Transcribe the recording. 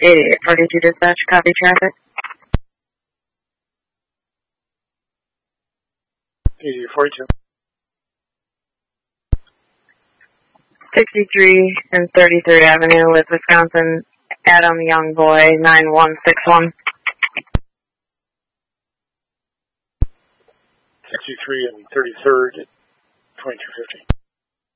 8842 dispatch, copy traffic. 8842. 63 and 33rd Avenue with Wisconsin, Adam Youngboy, 9161. 63 and 33rd, 2250.